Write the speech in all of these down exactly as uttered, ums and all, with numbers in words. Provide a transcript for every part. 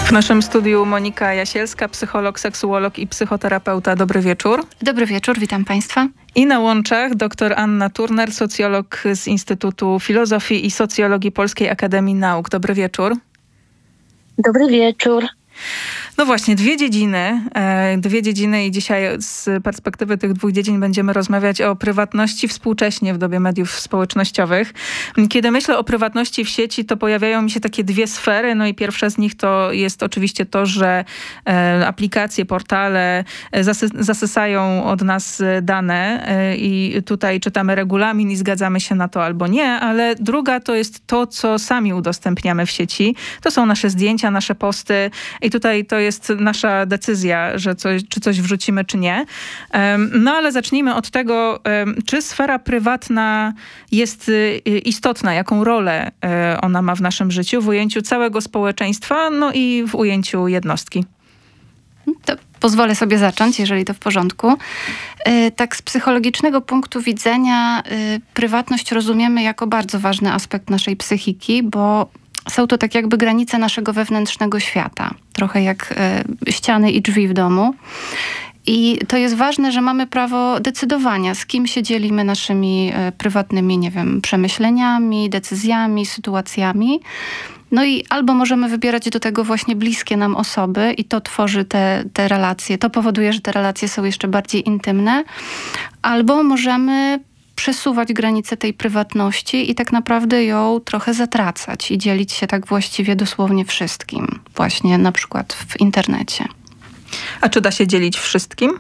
W naszym studiu Monika Jasielska, psycholog, seksuolog i psychoterapeuta. Dobry wieczór. Dobry wieczór, witam Państwa. I na łączach dr Anna Turner, socjolog z Instytutu Filozofii i Socjologii Polskiej Akademii Nauk. Dobry wieczór. Dobry wieczór. No właśnie, dwie dziedziny, dwie dziedziny i dzisiaj z perspektywy tych dwóch dziedzin będziemy rozmawiać o prywatności współcześnie w dobie mediów społecznościowych. Kiedy myślę o prywatności w sieci, to pojawiają mi się takie dwie sfery. No i pierwsza z nich to jest oczywiście to, że aplikacje, portale zasy- zasysają od nas dane i tutaj czytamy regulamin i zgadzamy się na to albo nie, ale druga to jest to, co sami udostępniamy w sieci. To są nasze zdjęcia, nasze posty i tutaj to jest nasza decyzja, że coś, czy coś wrzucimy, czy nie. No ale zacznijmy od tego, czy sfera prywatna jest istotna, jaką rolę ona ma w naszym życiu, w ujęciu całego społeczeństwa, no i w ujęciu jednostki. To pozwolę sobie zacząć, jeżeli to w porządku. Tak z psychologicznego punktu widzenia prywatność rozumiemy jako bardzo ważny aspekt naszej psychiki, bo są to tak jakby granice naszego wewnętrznego świata. Trochę jak y, ściany i drzwi w domu. I to jest ważne, że mamy prawo decydowania, z kim się dzielimy naszymi y, prywatnymi, nie wiem, przemyśleniami, decyzjami, sytuacjami. No i albo możemy wybierać do tego właśnie bliskie nam osoby i to tworzy te, te relacje. To powoduje, że te relacje są jeszcze bardziej intymne. Albo możemy przesuwać granice tej prywatności i tak naprawdę ją trochę zatracać i dzielić się tak właściwie dosłownie wszystkim. Właśnie na przykład w internecie. A czy da się dzielić wszystkim?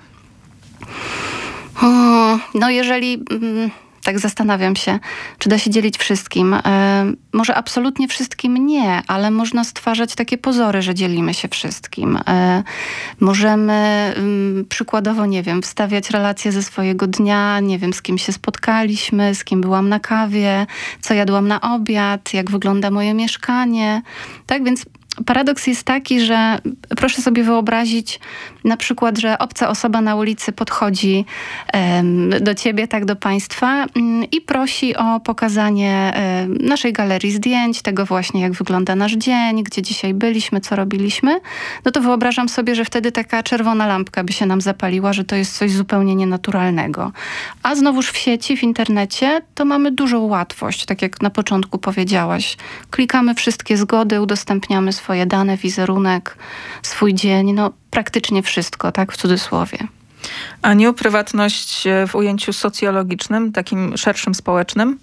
Hmm, no jeżeli... Mm, tak zastanawiam się, czy da się dzielić wszystkim. E, może absolutnie wszystkim nie, ale można stwarzać takie pozory, że dzielimy się wszystkim. E, możemy m, przykładowo, nie wiem, wstawiać relacje ze swojego dnia, nie wiem, z kim się spotkaliśmy, z kim byłam na kawie, co jadłam na obiad, jak wygląda moje mieszkanie. Tak więc paradoks jest taki, że proszę sobie wyobrazić na przykład, że obca osoba na ulicy podchodzi um, do ciebie, tak do państwa um, i prosi o pokazanie um, naszej galerii zdjęć, tego właśnie jak wygląda nasz dzień, gdzie dzisiaj byliśmy, co robiliśmy. No to wyobrażam sobie, że wtedy taka czerwona lampka by się nam zapaliła, że to jest coś zupełnie nienaturalnego. A znowuż w sieci, w internecie to mamy dużą łatwość, tak jak na początku powiedziałaś. Klikamy wszystkie zgody, udostępniamy swoje dane, wizerunek, swój dzień, no praktycznie wszystko, tak w cudzysłowie. Aniu, prywatność w ujęciu socjologicznym, takim szerszym społecznym?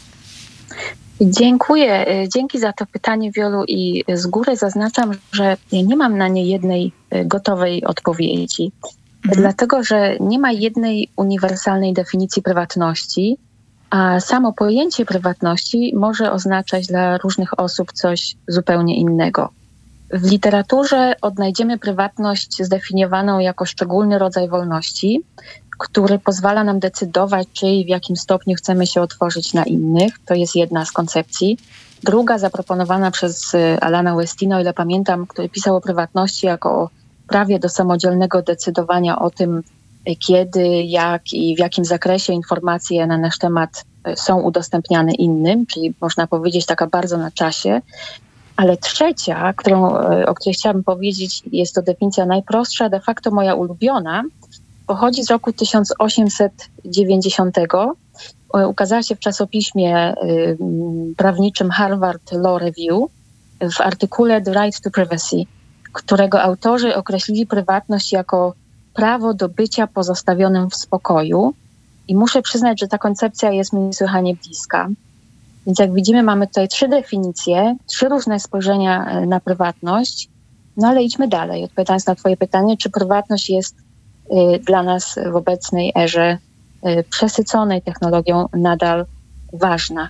Dziękuję. Dzięki za to pytanie, Wiolu, i z góry zaznaczam, że nie mam na nie jednej gotowej odpowiedzi. Mhm. Dlatego, że nie ma jednej uniwersalnej definicji prywatności, a samo pojęcie prywatności może oznaczać dla różnych osób coś zupełnie innego. W literaturze odnajdziemy prywatność zdefiniowaną jako szczególny rodzaj wolności, który pozwala nam decydować, czy i w jakim stopniu chcemy się otworzyć na innych. To jest jedna z koncepcji. Druga, zaproponowana przez Alana Westina, o ile pamiętam, który pisał o prywatności jako o prawie do samodzielnego decydowania o tym, kiedy, jak i w jakim zakresie informacje na nasz temat są udostępniane innym, czyli można powiedzieć taka bardzo na czasie. Ale trzecia, którą, o której chciałabym powiedzieć, jest to definicja najprostsza, de facto moja ulubiona, pochodzi z roku tysiąc osiemset dziewięćdziesiątego. Ukazała się w czasopiśmie y, prawniczym Harvard Law Review w artykule The Right to Privacy, którego autorzy określili prywatność jako prawo do bycia pozostawionym w spokoju. I muszę przyznać, że ta koncepcja jest mi niesłychanie bliska. Więc jak widzimy, mamy tutaj trzy definicje, trzy różne spojrzenia na prywatność. No ale idźmy dalej, odpowiadając na twoje pytanie, czy prywatność jest y, dla nas w obecnej erze y, przesyconej technologią nadal ważna.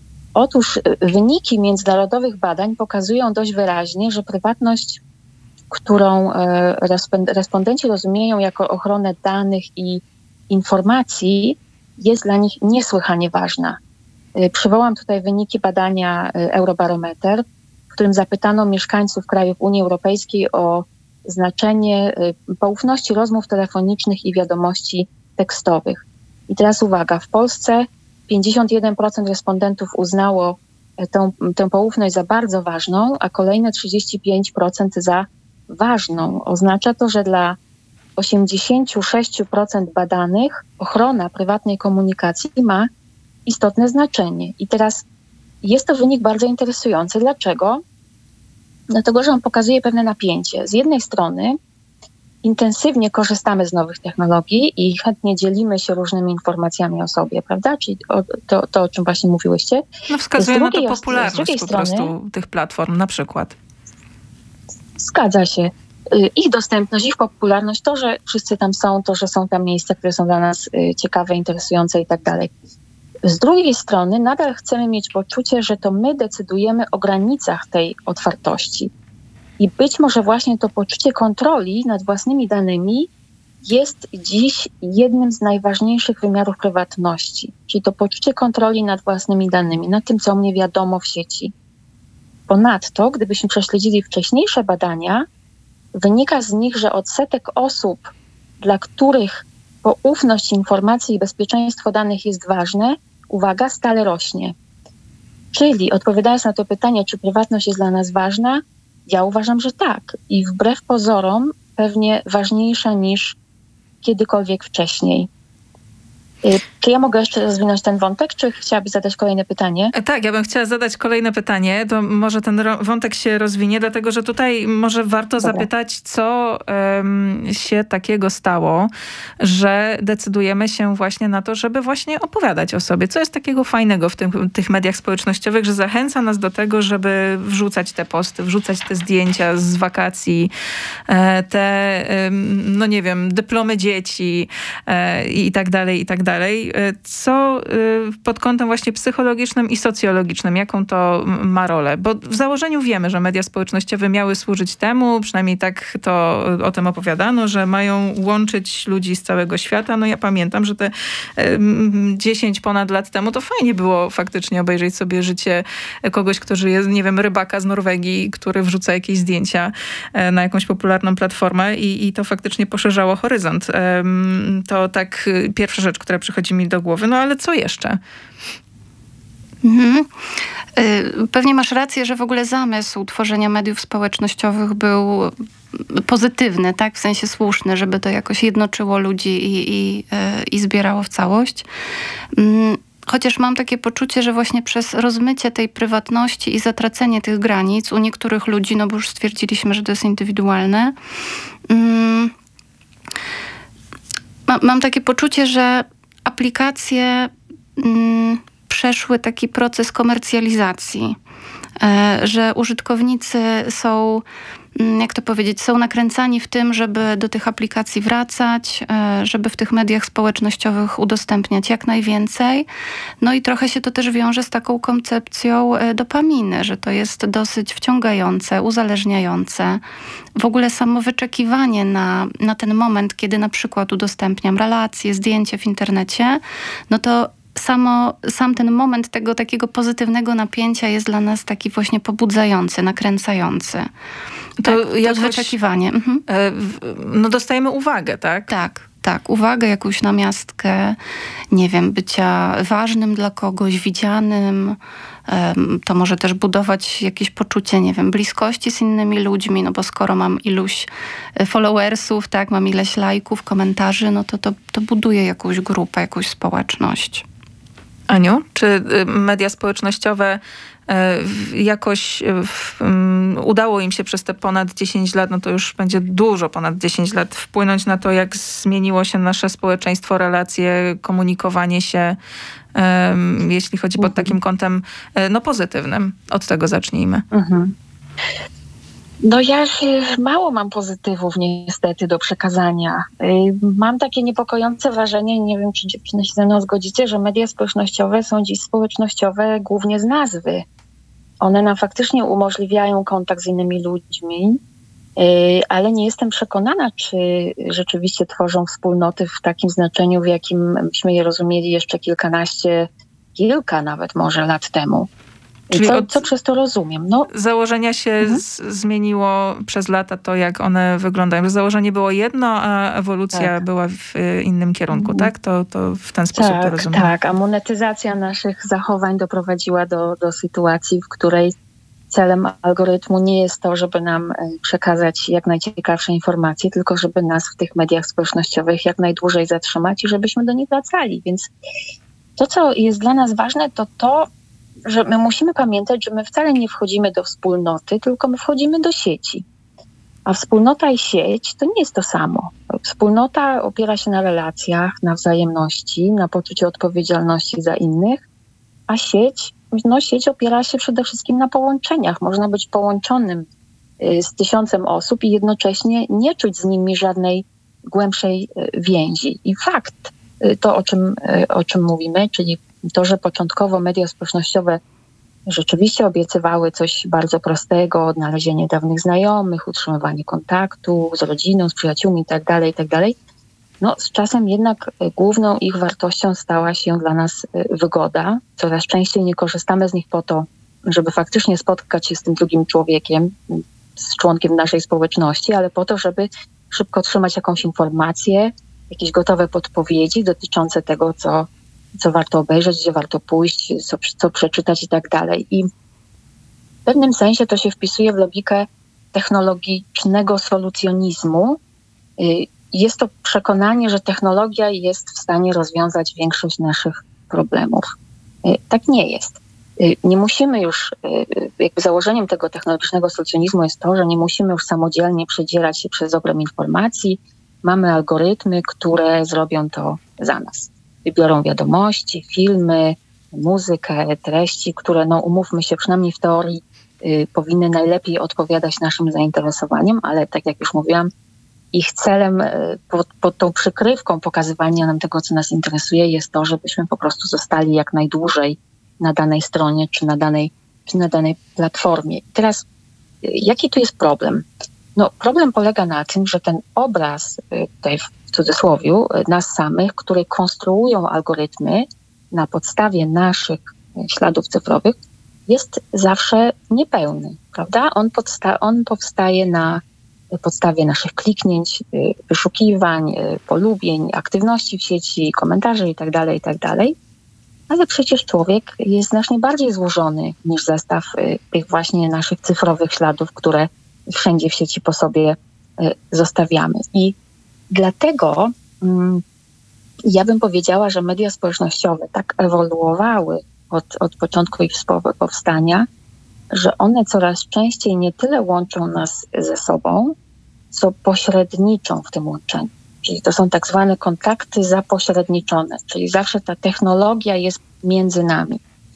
Otóż y, wyniki międzynarodowych badań pokazują dość wyraźnie, że prywatność, którą y, respond- respondenci rozumieją jako ochronę danych i informacji, jest dla nich niesłychanie ważna. Przywołam tutaj wyniki badania Eurobarometer, w którym zapytano mieszkańców krajów Unii Europejskiej o znaczenie poufności rozmów telefonicznych i wiadomości tekstowych. I teraz uwaga, w Polsce pięćdziesiąt jeden procent respondentów uznało tę, tę poufność za bardzo ważną, a kolejne trzydzieści pięć procent za ważną. Oznacza to, że dla osiemdziesiąt sześć procent badanych ochrona prywatnej komunikacji ma istotne znaczenie. I teraz jest to wynik bardzo interesujący. Dlaczego? Dlatego, że on pokazuje pewne napięcie. Z jednej strony intensywnie korzystamy z nowych technologii i chętnie dzielimy się różnymi informacjami o sobie, prawda? Czyli o, to, to, o czym właśnie mówiłyście. No wskazuje na to z popularność po strony, prostu tych platform na przykład. Zgadza się. Ich dostępność, ich popularność, to, że wszyscy tam są, to, że są tam miejsca, które są dla nas ciekawe, interesujące i tak dalej. Z drugiej strony nadal chcemy mieć poczucie, że to my decydujemy o granicach tej otwartości. I być może właśnie to poczucie kontroli nad własnymi danymi jest dziś jednym z najważniejszych wymiarów prywatności. Czyli to poczucie kontroli nad własnymi danymi, nad tym, co o mnie wiadomo w sieci. Ponadto, gdybyśmy prześledzili wcześniejsze badania, wynika z nich, że odsetek osób, dla których poufność informacji i bezpieczeństwo danych jest ważne, uwaga, stale rośnie. Czyli odpowiadając na to pytanie, czy prywatność jest dla nas ważna, ja uważam, że tak. I wbrew pozorom pewnie ważniejsza niż kiedykolwiek wcześniej. Czy ja mogę jeszcze rozwinąć ten wątek, czy chciałabyś zadać kolejne pytanie? Tak, ja bym chciała zadać kolejne pytanie. To może ten ro- wątek się rozwinie, dlatego że tutaj może warto Dobra. zapytać, co um, się takiego stało, że decydujemy się właśnie na to, żeby właśnie opowiadać o sobie. Co jest takiego fajnego w tym, tych mediach społecznościowych, że zachęca nas do tego, żeby wrzucać te posty, wrzucać te zdjęcia z wakacji, te, no nie wiem, dyplomy dzieci i tak dalej, i tak dalej. Co pod kątem właśnie psychologicznym i socjologicznym, jaką to ma rolę? Bo w założeniu wiemy, że media społecznościowe miały służyć temu, przynajmniej tak to o tym opowiadano, że mają łączyć ludzi z całego świata. No ja pamiętam, że te dziesięć ponad lat temu to fajnie było faktycznie obejrzeć sobie życie kogoś, który jest, nie wiem, rybaka z Norwegii, który wrzuca jakieś zdjęcia na jakąś popularną platformę i, i to faktycznie poszerzało horyzont. To tak pierwsza rzecz, która przychodzi mi do głowy. No ale co jeszcze? Mhm. Pewnie masz rację, że w ogóle zamysł tworzenia mediów społecznościowych był pozytywny, tak? W sensie słuszny, żeby to jakoś jednoczyło ludzi i, i, i zbierało w całość. Chociaż mam takie poczucie, że właśnie przez rozmycie tej prywatności i zatracenie tych granic u niektórych ludzi, no bo już stwierdziliśmy, że to jest indywidualne, mam takie poczucie, że aplikacje mm, przeszły taki proces komercjalizacji, e, że użytkownicy są, mm, jak to powiedzieć, są nakręcani w tym, żeby do tych aplikacji wracać, e, żeby w tych mediach społecznościowych udostępniać jak najwięcej. No i trochę się to też wiąże z taką koncepcją e, dopaminy, że to jest dosyć wciągające, uzależniające. W ogóle samo wyczekiwanie na, na ten moment, kiedy na przykład udostępniam relacje, zdjęcie w internecie, no to samo, sam ten moment tego takiego pozytywnego napięcia jest dla nas taki właśnie pobudzający, nakręcający. To, tak, to jakoś, wyczekiwanie. Mhm. No dostajemy uwagę, tak? Tak. Tak, uwagę, jakąś namiastkę, nie wiem, bycia ważnym dla kogoś, widzianym. To może też budować jakieś poczucie, nie wiem, bliskości z innymi ludźmi, no bo skoro mam iluś followersów, tak, mam ileś lajków, komentarzy, no to, to, to buduje jakąś grupę, jakąś społeczność. Aniu, czy media społecznościowe jakoś udało im się przez te ponad dziesięć lat, no to już będzie dużo ponad dziesięć lat, wpłynąć na to, jak zmieniło się nasze społeczeństwo, relacje, komunikowanie się, jeśli chodzi pod takim kątem no pozytywnym. Od tego zacznijmy. Mhm. No ja mało mam pozytywów niestety do przekazania. Mam takie niepokojące wrażenie, nie wiem, czy dziewczyny się ze mną zgodzicie, że media społecznościowe są dziś społecznościowe głównie z nazwy. One nam faktycznie umożliwiają kontakt z innymi ludźmi, ale nie jestem przekonana, czy rzeczywiście tworzą wspólnoty w takim znaczeniu, w jakim myśmy je rozumieli jeszcze kilkanaście, kilka nawet może lat temu. Czyli co, od co przez to rozumiem? No, założenia się mhm. z, zmieniło przez lata to, jak one wyglądają. Założenie było jedno, a ewolucja tak. była w innym kierunku, Mhm. tak? To, to w ten sposób tak, to rozumiem. Tak, a monetyzacja naszych zachowań doprowadziła do, do sytuacji, w której celem algorytmu nie jest to, żeby nam przekazać jak najciekawsze informacje, tylko żeby nas w tych mediach społecznościowych jak najdłużej zatrzymać i żebyśmy do nich wracali. Więc to, co jest dla nas ważne, to to, że my musimy pamiętać, że my wcale nie wchodzimy do wspólnoty, tylko my wchodzimy do sieci. A wspólnota i sieć to nie jest to samo. Wspólnota opiera się na relacjach, na wzajemności, na poczuciu odpowiedzialności za innych, a sieć, no sieć opiera się przede wszystkim na połączeniach. Można być połączonym z tysiącem osób i jednocześnie nie czuć z nimi żadnej głębszej więzi. I fakt, to o czym, o czym mówimy, czyli to, że początkowo media społecznościowe rzeczywiście obiecywały coś bardzo prostego, odnalezienie dawnych znajomych, utrzymywanie kontaktu z rodziną, z przyjaciółmi itd., itd., no z czasem jednak główną ich wartością stała się dla nas wygoda. Coraz częściej nie korzystamy z nich po to, żeby faktycznie spotkać się z tym drugim człowiekiem, z członkiem naszej społeczności, ale po to, żeby szybko otrzymać jakąś informację, jakieś gotowe podpowiedzi dotyczące tego, co, co warto obejrzeć, gdzie warto pójść, co, co przeczytać i tak dalej. I w pewnym sensie to się wpisuje w logikę technologicznego solucjonizmu. Jest to przekonanie, że technologia jest w stanie rozwiązać większość naszych problemów. Tak nie jest. Nie musimy już, jakby założeniem tego technologicznego solucjonizmu jest to, że nie musimy już samodzielnie przedzierać się przez ogrom informacji. Mamy algorytmy, które zrobią to za nas. Wybiorą wiadomości, filmy, muzykę, treści, które, no umówmy się, przynajmniej w teorii y, powinny najlepiej odpowiadać naszym zainteresowaniom, ale tak jak już mówiłam, ich celem y, pod, pod tą przykrywką pokazywania nam tego, co nas interesuje, jest to, żebyśmy po prostu zostali jak najdłużej na danej stronie czy na danej, czy na danej platformie. I teraz, y, jaki tu jest problem? No, problem polega na tym, że ten obraz, tutaj w cudzysłowiu, nas samych, które konstruują algorytmy na podstawie naszych śladów cyfrowych, jest zawsze niepełny, prawda? On, podsta- on powstaje na podstawie naszych kliknięć, wyszukiwań, polubień, aktywności w sieci, komentarzy itd., itd. Ale przecież człowiek jest znacznie bardziej złożony niż zestaw tych właśnie naszych cyfrowych śladów, które wszędzie w sieci po sobie zostawiamy. I dlatego mm, ja bym powiedziała, że media społecznościowe tak ewoluowały od, od początku ich powstania, że one coraz częściej nie tyle łączą nas ze sobą, co pośredniczą w tym łączeniu. Czyli to są tak zwane kontakty zapośredniczone, czyli zawsze ta technologia jest między nami.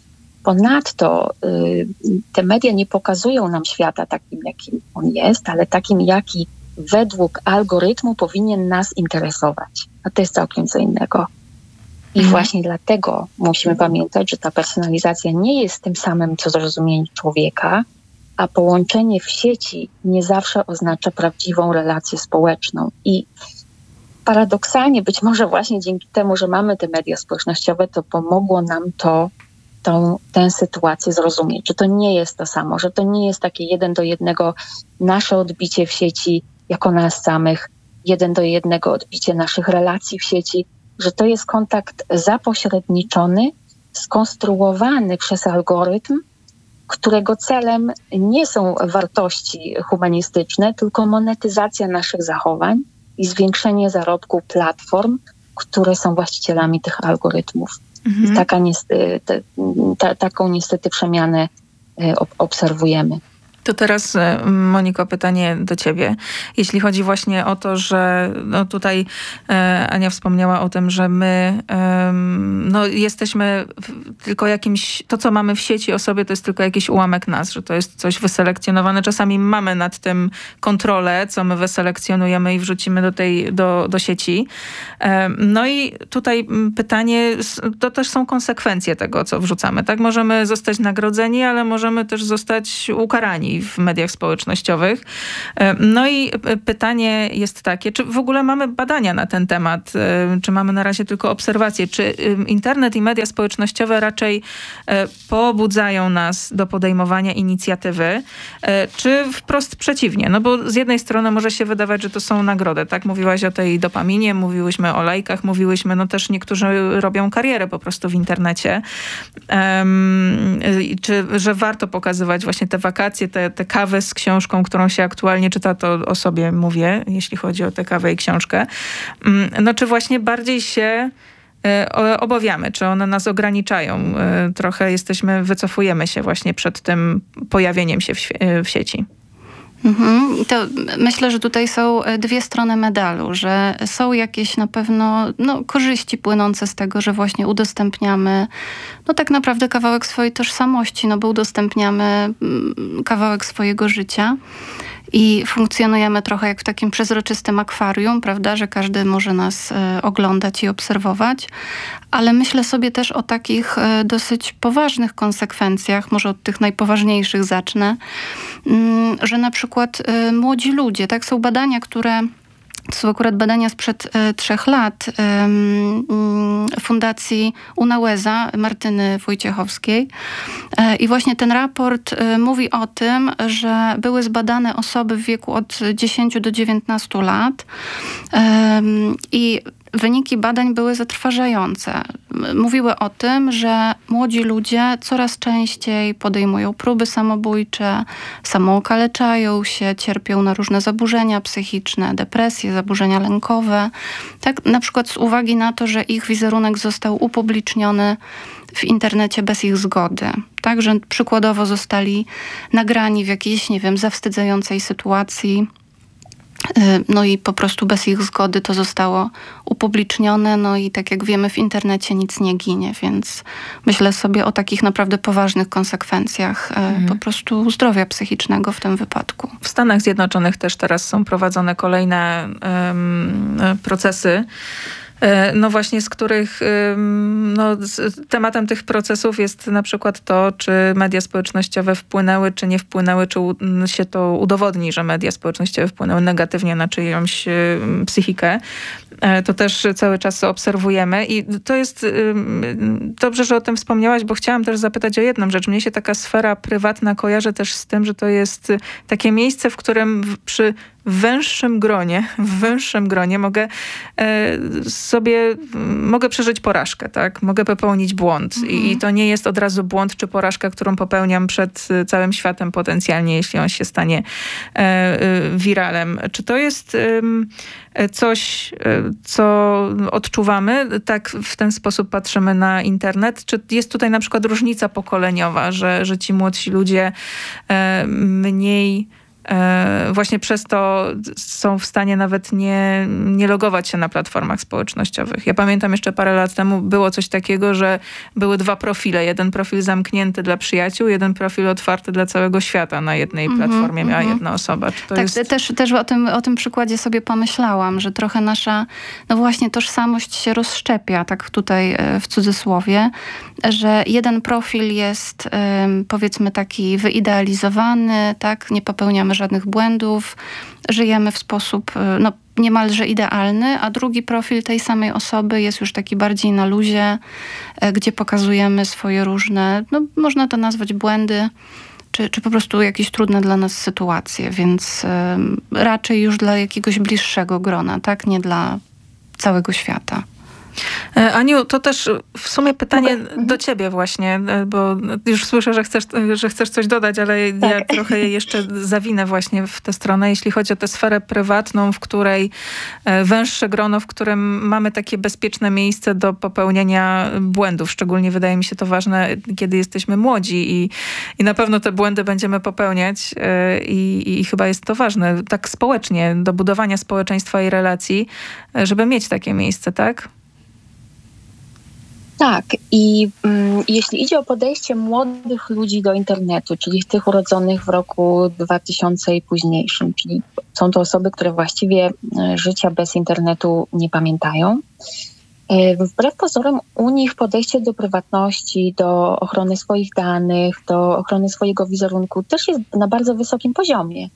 Ponadto y, te media nie pokazują nam świata takim, jakim on jest, ale takim, jaki według algorytmu powinien nas interesować. A to jest całkiem co innego. I mhm. właśnie dlatego musimy pamiętać, że ta personalizacja nie jest tym samym, co zrozumienie człowieka, a połączenie w sieci nie zawsze oznacza prawdziwą relację społeczną. I paradoksalnie, być może właśnie dzięki temu, że mamy te media społecznościowe, to pomogło nam to Tą, tę sytuację zrozumieć, że to nie jest to samo, że to nie jest takie jeden do jednego nasze odbicie w sieci jako nas samych, jeden do jednego odbicie naszych relacji w sieci, że to jest kontakt zapośredniczony, skonstruowany przez algorytm, którego celem nie są wartości humanistyczne, tylko monetyzacja naszych zachowań i zwiększenie zarobku platform, które są właścicielami tych algorytmów. Mhm. I taka niestety, ta, taką niestety przemianę obserwujemy. To teraz, Moniko, pytanie do ciebie. Jeśli chodzi właśnie o to, że no tutaj e, Ania wspomniała o tym, że my e, no jesteśmy tylko jakimś, to co mamy w sieci o sobie, to jest tylko jakiś ułamek nas, że to jest coś wyselekcjonowane. Czasami mamy nad tym kontrolę, co my wyselekcjonujemy i wrzucimy do tej, do, do sieci. E, no i tutaj pytanie, to też są konsekwencje tego, co wrzucamy, tak? Możemy zostać nagrodzeni, ale możemy też zostać ukarani. i w mediach społecznościowych. No i pytanie jest takie, czy w ogóle mamy badania na ten temat, czy mamy na razie tylko obserwacje, czy internet i media społecznościowe raczej pobudzają nas do podejmowania inicjatywy, czy wprost przeciwnie? No bo z jednej strony może się wydawać, że to są nagrody, tak? Mówiłaś o tej dopaminie, mówiłyśmy o lajkach, mówiłyśmy, no też niektórzy robią karierę po prostu w internecie. Um, czy, że warto pokazywać właśnie te wakacje, te, te kawy z książką, którą się aktualnie czyta, to o sobie mówię, jeśli chodzi o tę kawę i książkę. Um, no czy właśnie bardziej się e, obawiamy, czy one nas ograniczają? E, trochę jesteśmy, wycofujemy się właśnie przed tym pojawieniem się w, w sieci. Mhm. To myślę, że tutaj są dwie strony medalu, że są jakieś na pewno no, korzyści płynące z tego, że właśnie udostępniamy no tak naprawdę kawałek swojej tożsamości, no bo udostępniamy kawałek swojego życia i funkcjonujemy trochę jak w takim przezroczystym akwarium, prawda, że każdy może nas e, oglądać i obserwować, ale myślę sobie też o takich e, dosyć poważnych konsekwencjach, może od tych najpoważniejszych zacznę, m, że na przykład e, młodzi ludzie, tak, są badania, które to są akurat badania sprzed e, trzech lat e, Fundacji Unałeza Martyny Wojciechowskiej. E, I właśnie ten raport e, mówi o tym, że były zbadane osoby w wieku od dziesięciu do dziewiętnastu lat e, i wyniki badań były zatrważające. Mówiły o tym, że młodzi ludzie coraz częściej podejmują próby samobójcze, samookaleczają się, cierpią na różne zaburzenia psychiczne, depresje, zaburzenia lękowe. Tak na przykład z uwagi na to, że ich wizerunek został upubliczniony w internecie bez ich zgody. Tak, że przykładowo zostali nagrani w jakiejś, nie wiem, zawstydzającej sytuacji. No i po prostu bez ich zgody to zostało upublicznione. No i tak jak wiemy, w internecie nic nie ginie, więc myślę sobie o takich naprawdę poważnych konsekwencjach mhm. po prostu zdrowia psychicznego w tym wypadku. W Stanach Zjednoczonych też teraz są prowadzone kolejne um, procesy, no właśnie, z których no, z tematem tych procesów jest na przykład to, czy media społecznościowe wpłynęły, czy nie wpłynęły, czy się to udowodni, że media społecznościowe wpłynęły negatywnie na czyjąś psychikę. To też cały czas obserwujemy i to jest dobrze, że o tym wspomniałaś, bo chciałam też zapytać o jedną rzecz. Mnie się taka sfera prywatna kojarzy też z tym, że to jest takie miejsce, w którym przy węższym gronie, w węższym gronie mogę e, sobie, mogę przeżyć porażkę, tak? Mogę popełnić błąd. Mhm. I, I to nie jest od razu błąd czy porażka, którą popełniam przed całym światem potencjalnie, jeśli on się stanie e, e, wiralem. Czy to jest e, coś, e, co odczuwamy? Tak w ten sposób patrzymy na internet? Czy jest tutaj na przykład różnica pokoleniowa, że, że ci młodsi ludzie e, mniej właśnie przez to są w stanie nawet nie, nie logować się na platformach społecznościowych. Ja pamiętam jeszcze parę lat temu było coś takiego, że były dwa profile. Jeden profil zamknięty dla przyjaciół, jeden profil otwarty dla całego świata. Na jednej mm-hmm, platformie miała mm-hmm. jedna osoba. Czy to tak, jest... też, też o tym, o tym przykładzie sobie pomyślałam, że trochę nasza, no właśnie tożsamość się rozszczepia, tak tutaj w cudzysłowie, że jeden profil jest powiedzmy taki wyidealizowany, tak, nie popełniamy żadnych błędów, żyjemy w sposób no, niemalże idealny, a drugi profil tej samej osoby jest już taki bardziej na luzie, gdzie pokazujemy swoje różne, no można to nazwać błędy, czy, czy po prostu jakieś trudne dla nas sytuacje, więc y, raczej już dla jakiegoś bliższego grona, tak, nie dla całego świata. Aniu, to też w sumie pytanie do ciebie właśnie, bo już słyszę, że chcesz, że chcesz coś dodać, ale tak. ja trochę jeszcze zawinę właśnie w tę stronę, jeśli chodzi o tę sferę prywatną, w której węższe grono, w którym mamy takie bezpieczne miejsce do popełniania błędów. Szczególnie wydaje mi się to ważne, kiedy jesteśmy młodzi i, i na pewno te błędy będziemy popełniać i, i chyba jest to ważne, tak społecznie, do budowania społeczeństwa i relacji, żeby mieć takie miejsce, tak? Tak. I mm, jeśli idzie o podejście młodych ludzi do internetu, czyli tych urodzonych w roku dwutysięcznym i późniejszym, czyli są to osoby, które właściwie życia bez internetu nie pamiętają, Wbrew pozorom u nich podejście do prywatności, do ochrony swoich danych, do ochrony swojego wizerunku też jest na bardzo wysokim poziomie.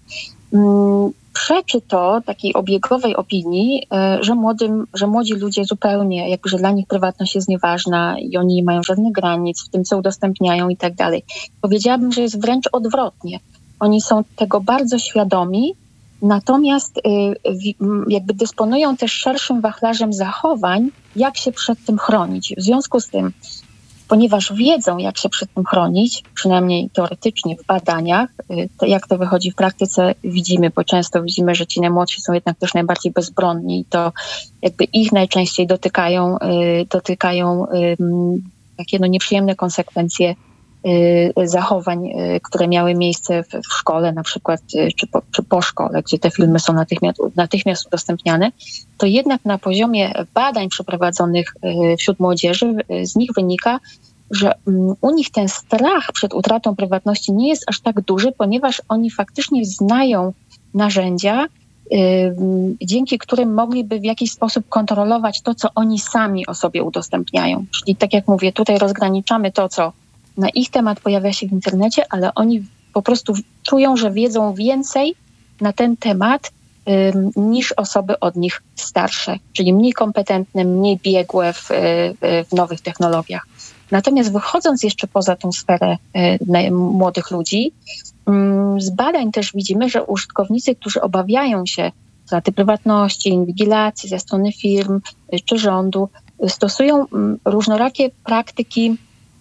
Przeczy to takiej obiegowej opinii, że, młodym, że młodzi ludzie zupełnie, jakby, że dla nich prywatność jest nieważna i oni nie mają żadnych granic w tym, co udostępniają i tak dalej. Powiedziałabym, że jest wręcz odwrotnie. Oni są tego bardzo świadomi, natomiast jakby dysponują też szerszym wachlarzem zachowań, jak się przed tym chronić. W związku z tym, ponieważ wiedzą, jak się przed tym chronić, przynajmniej teoretycznie w badaniach, to jak to wychodzi w praktyce, widzimy, bo często widzimy, że ci najmłodsi są jednak też najbardziej bezbronni i to jakby ich najczęściej dotykają, dotykają takie no nieprzyjemne konsekwencje zachowań, które miały miejsce w, w szkole na przykład, czy po, czy po szkole, gdzie te filmy są natychmiast, natychmiast udostępniane, to jednak na poziomie badań przeprowadzonych wśród młodzieży z nich wynika, że u nich ten strach przed utratą prywatności nie jest aż tak duży, ponieważ oni faktycznie znają narzędzia, dzięki którym mogliby w jakiś sposób kontrolować to, co oni sami o sobie udostępniają. Czyli tak jak mówię, tutaj rozgraniczamy to, co na ich temat pojawia się w internecie, ale oni po prostu czują, że wiedzą więcej na ten temat ym, niż osoby od nich starsze, czyli mniej kompetentne, mniej biegłe w, w nowych technologiach. Natomiast wychodząc jeszcze poza tą sferę y, młodych ludzi, y, z badań też widzimy, że użytkownicy, którzy obawiają się utraty prywatności, inwigilacji ze strony firm y, czy rządu, y, stosują y, różnorakie praktyki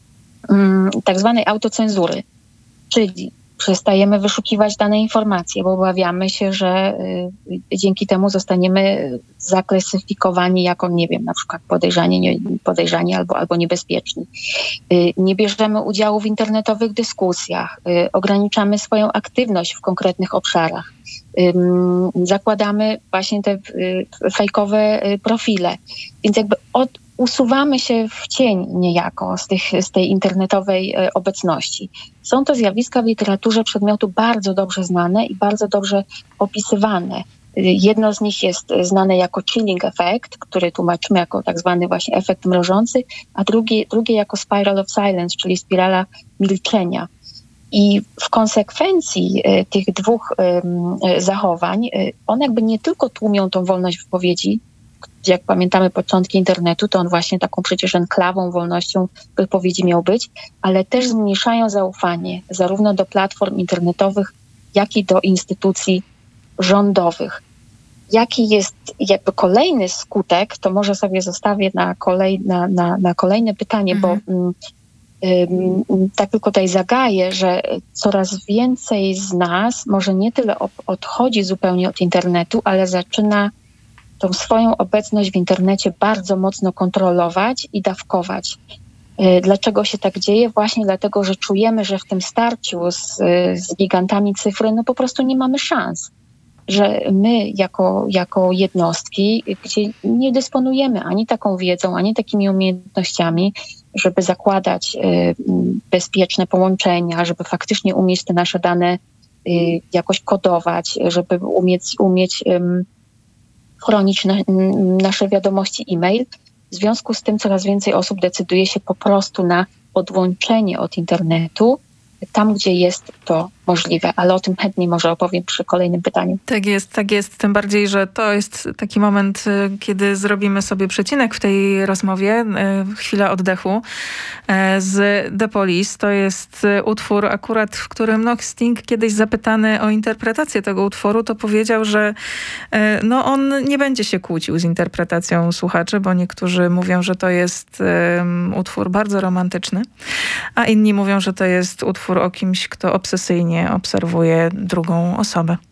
tak zwanej autocenzury, czyli przestajemy wyszukiwać dane informacje, bo obawiamy się, że y, dzięki temu zostaniemy zaklasyfikowani jako, nie wiem, na przykład podejrzani, nie, podejrzani albo, albo niebezpieczni. Y, nie bierzemy udziału w internetowych dyskusjach, y, ograniczamy swoją aktywność w konkretnych obszarach, y, zakładamy właśnie te y, fejkowe y, profile, więc jakby od usuwamy się w cień niejako z, tych, z tej internetowej e, obecności. Są to zjawiska w literaturze przedmiotu bardzo dobrze znane i bardzo dobrze opisywane. Jedno z nich jest znane jako chilling effect, który tłumaczymy jako tak zwany właśnie efekt mrożący, a drugie, drugie jako spiral of silence, czyli spirala milczenia. I w konsekwencji e, tych dwóch e, zachowań, e, one jakby nie tylko tłumią tą wolność wypowiedzi, jak pamiętamy początki internetu, to on właśnie taką przecież enklawą, wolnością wypowiedzi miał być, ale też zmniejszają zaufanie zarówno do platform internetowych, jak i do instytucji rządowych. Jaki jest jakby kolejny skutek, to może sobie zostawię na, kolej, na, na, na kolejne pytanie, mhm. bo um, um, tak tylko tutaj zagaję, że coraz więcej z nas może nie tyle op- odchodzi zupełnie od internetu, ale zaczyna tą swoją obecność w internecie bardzo mocno kontrolować i dawkować. Dlaczego się tak dzieje? Właśnie dlatego, że czujemy, że w tym starciu z, z gigantami cyfry no po prostu nie mamy szans. Że my jako, jako jednostki, gdzie nie dysponujemy ani taką wiedzą, ani takimi umiejętnościami, żeby zakładać y, bezpieczne połączenia, żeby faktycznie umieć te nasze dane y, jakoś kodować, żeby umieć, umieć y, chronić na, nasze wiadomości e-mail. W związku z tym coraz więcej osób decyduje się po prostu na odłączenie od internetu tam, gdzie jest to możliwe, ale o tym chętnie może opowiem przy kolejnym pytaniu. Tak jest, tak jest. Tym bardziej, że to jest taki moment, kiedy zrobimy sobie przecinek w tej rozmowie, chwila oddechu z The Police. To jest utwór akurat, w którym no, Sting kiedyś zapytany o interpretację tego utworu, to powiedział, że no, on nie będzie się kłócił z interpretacją słuchaczy, bo niektórzy mówią, że to jest um, utwór bardzo romantyczny, a inni mówią, że to jest utwór o kimś, kto obsesyjnie obserwuje drugą osobę.